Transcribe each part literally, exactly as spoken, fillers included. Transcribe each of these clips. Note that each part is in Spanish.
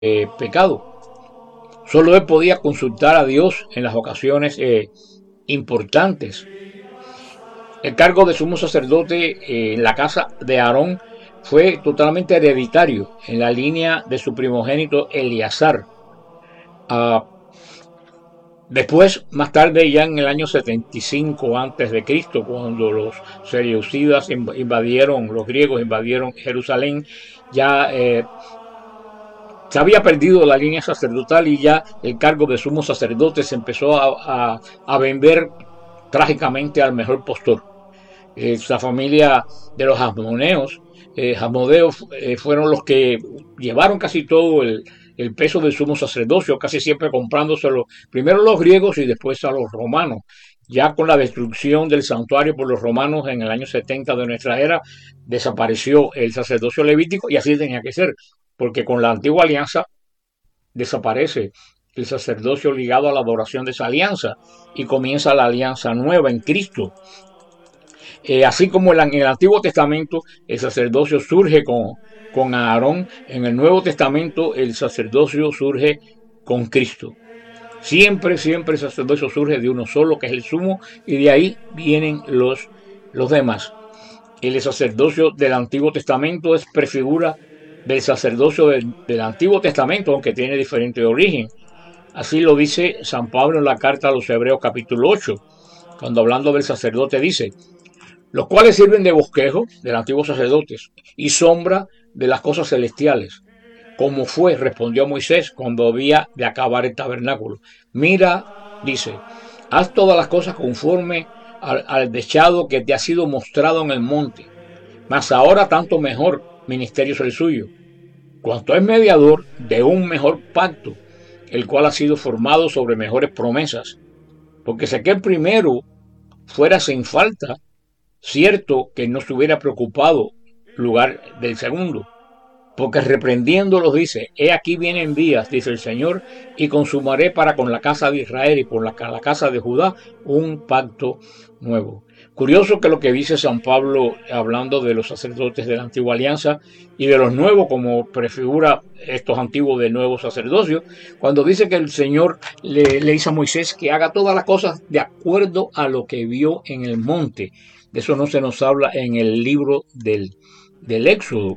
eh, pecado. Solo él podía consultar a Dios en las ocasiones eh, importantes. El cargo de sumo sacerdote eh, en la casa de Aarón fue totalmente hereditario en la línea de su primogénito Eleazar. Ah, Después, más tarde, ya en el año setenta y cinco antes de Cristo, cuando los seleucidas invadieron, los griegos invadieron Jerusalén, ya eh, se había perdido la línea sacerdotal y ya el cargo de sumo sacerdote se empezó a, a, a vender trágicamente al mejor postor. Esa familia de los Hasmoneos, eh, Hasmoneos eh, fueron los que llevaron casi todo el, el peso del sumo sacerdocio, casi siempre comprándoselo primero los griegos y después a los romanos. Ya con la destrucción del santuario por los romanos en el año setenta de nuestra era, desapareció el sacerdocio levítico y así tenía que ser, porque con la antigua alianza desaparece el sacerdocio ligado a la adoración de esa alianza y comienza la alianza nueva en Cristo. Eh, así como en el Antiguo Testamento el sacerdocio surge con, con Aarón, en el Nuevo Testamento el sacerdocio surge con Cristo. Siempre, siempre el sacerdocio surge de uno solo, que es el sumo, y de ahí vienen los, los demás. El sacerdocio del Antiguo Testamento es prefigura del sacerdocio del, del Antiguo Testamento, aunque tiene diferente origen. Así lo dice San Pablo en la carta a los Hebreos capítulo ocho, cuando hablando del sacerdote dice: los cuales sirven de bosquejo del antiguo sacerdotes y sombra de las cosas celestiales, como fue, respondió Moisés cuando había de acabar el tabernáculo. Mira, dice, haz todas las cosas conforme al, al dechado que te ha sido mostrado en el monte, mas ahora tanto mejor ministerio es el suyo, cuanto es mediador de un mejor pacto, el cual ha sido formado sobre mejores promesas, porque sé que el primero fuera sin falta, cierto que no se hubiera preocupado lugar del segundo, porque reprendiéndolos dice: he aquí vienen días, dice el Señor, y consumaré para con la casa de Israel y con la, la casa de Judá un pacto nuevo. Curioso que lo que dice San Pablo hablando de los sacerdotes de la antigua alianza y de los nuevos, como prefigura estos antiguos de nuevo sacerdocio, cuando dice que el Señor le, le dice a Moisés que haga todas las cosas de acuerdo a lo que vio en el monte. De eso no se nos habla en el libro del, del Éxodo.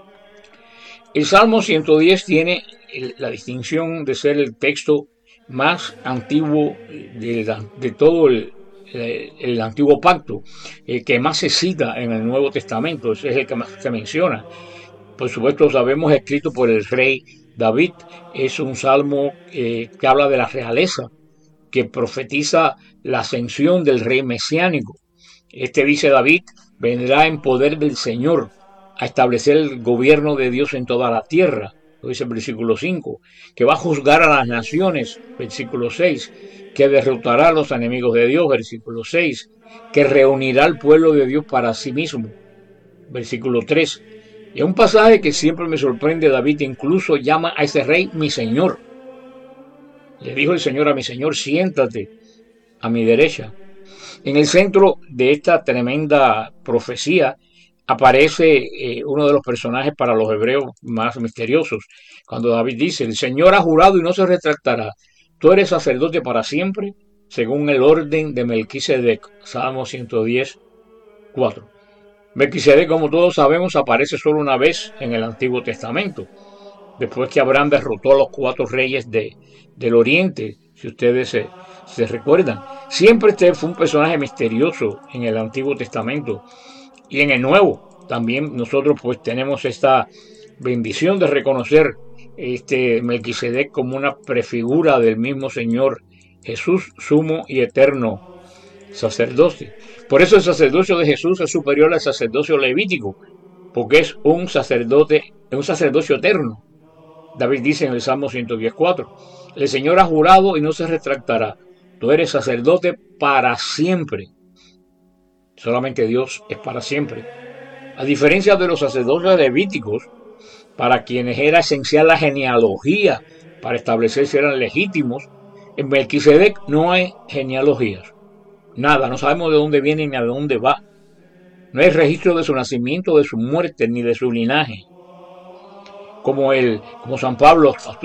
El Salmo ciento diez tiene la distinción de ser el texto más antiguo de, de todo el, el, el antiguo pacto, el que más se cita en el Nuevo Testamento, ese es el que más se menciona. Por supuesto, sabemos escrito por el rey David, es un salmo eh, que habla de la realeza, que profetiza la ascensión del rey mesiánico. Este dice David: vendrá en poder del Señor a establecer el gobierno de Dios en toda la tierra, lo dice el versículo cinco, que va a juzgar a las naciones, versículo seis, que derrotará a los enemigos de Dios, versículo seis, que reunirá al pueblo de Dios para sí mismo, versículo tres. Y es un pasaje que siempre me sorprende. David incluso llama a ese rey mi Señor. Le dijo el Señor a mi Señor: siéntate a mi derecha. En el centro de esta tremenda profecía aparece eh, uno de los personajes para los hebreos más misteriosos, cuando David dice: el Señor ha jurado y no se retractará, tú eres sacerdote para siempre, según el orden de Melquisedec. Salmo ciento diez, cuatro. Melquisedec, como todos sabemos, aparece solo una vez en el Antiguo Testamento, después que Abraham derrotó a los cuatro reyes de, del Oriente, si ustedes se, se recuerdan. Siempre este fue un personaje misterioso en el Antiguo Testamento. Y en el Nuevo también nosotros pues tenemos esta bendición de reconocer este Melquisedec como una prefigura del mismo Señor Jesús, sumo y eterno sacerdote. Por eso el sacerdocio de Jesús es superior al sacerdocio levítico, porque es un sacerdote, un sacerdocio eterno. David dice en el Salmo ciento diez, cuatro: el Señor ha jurado y no se retractará, tú eres sacerdote para siempre. Solamente Dios es para siempre. A diferencia de los sacerdotes levíticos, para quienes era esencial la genealogía para establecer si eran legítimos, en Melquisedec no hay genealogías. Nada, no sabemos de dónde viene ni a dónde va. No hay registro de su nacimiento, de su muerte, ni de su linaje. como el, como San Pablo